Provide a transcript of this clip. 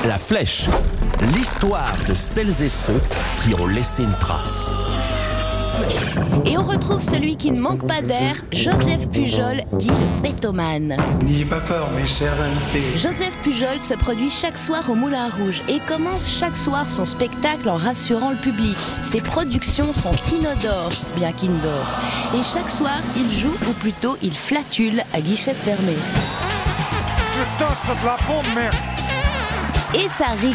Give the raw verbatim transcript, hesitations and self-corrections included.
La Flèche, l'histoire de celles et ceux qui ont laissé une trace. Et on retrouve celui qui ne manque pas d'air, Joseph Pujol, dit le pétomane. N'ayez pas peur, mes chers invités. Joseph Pujol se produit chaque soir au Moulin Rouge et commence chaque soir son spectacle en rassurant le public. Ses productions sont inodores, bien qu'indoor. Et chaque soir, il joue, ou plutôt il flatule à guichet fermé. Putain, ça de la bombe, merde. Et ça rigole.